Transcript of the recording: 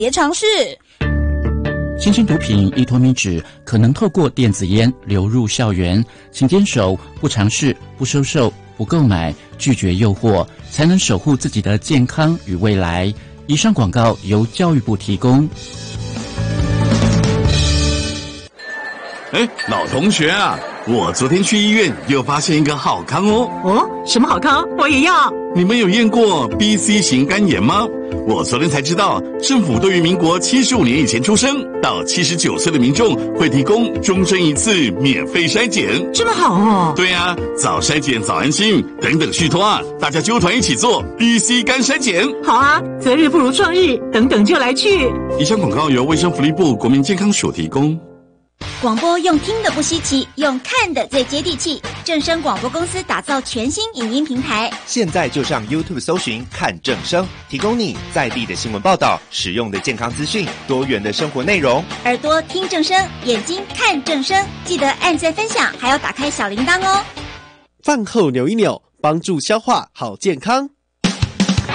别尝试。 新型毒品依托咪酯可能透过电子烟流入校园，请坚守不尝试、不收受、不购买、拒绝诱惑，才能守护自己的健康与未来。以上广告由教育部提供。 老同学啊，我昨天去医院又发现一个好康哦。 哦，什么好康？我也要。 你们有验过 BC 型肝炎吗？我昨天才知道，政府对于民国75年以前出生到79岁的民众会提供终身一次免费筛检。 这么好哦。 对啊，早筛检早安心，等等续托啊，大家纠团一起做 BC 肝筛检。 好啊，择日不如撞日，等等就来去。 以上广告由卫生福利部国民健康署提供。 广播用听的不稀奇，用看的最接地气。正声广播公司打造全新影音平台， 现在就上 YouTube 搜寻看正声，提供你在地的新闻报道、实用的健康资讯、多元的生活内容。 耳朵听正声，眼睛看正声，记得按赞分享，还要打开小铃铛哦。 饭后扭一扭，帮助消化好健康。